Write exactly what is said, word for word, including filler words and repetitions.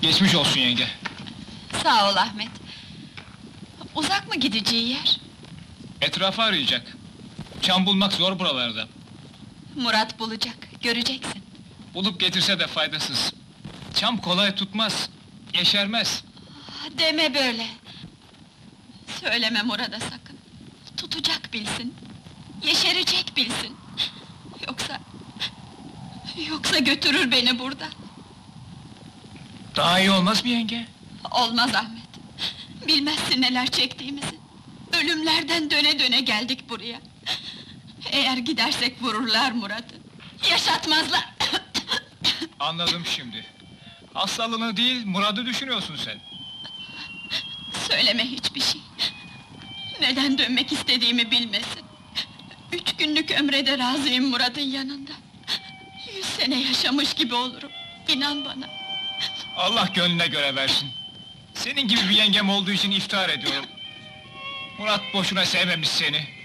Geçmiş olsun yenge. Sağ ol Ahmet. Uzak mı gideceği yer? Etrafı arayacak. Çam bulmak zor buralarda. Murat bulacak, göreceksin. Bulup getirse de faydasız. Çam kolay tutmaz, yeşermez. Deme böyle! Söyleme Murat'a sakın! Tutacak bilsin! Yeşerecek bilsin! Yoksa... Yoksa götürür beni buradan! Daha iyi olmaz mı yenge? Olmaz Ahmet! Bilmezsin neler çektiğimizi! Ölümlerden döne döne geldik buraya! Eğer gidersek vururlar Murat'ı! Yaşatmazlar! Anladım şimdi. Hastalığını değil, Murad'ı düşünüyorsun sen. Söyleme hiçbir şey! Neden dönmek istediğimi bilmesin! Üç günlük ömre de razıyım Murat'ın yanında! Yüz sene yaşamış gibi olurum, inan bana! Allah gönlüne göre versin. Senin gibi bir yengem olduğu için iftihar ediyorum. Murat boşuna sevmemiş seni.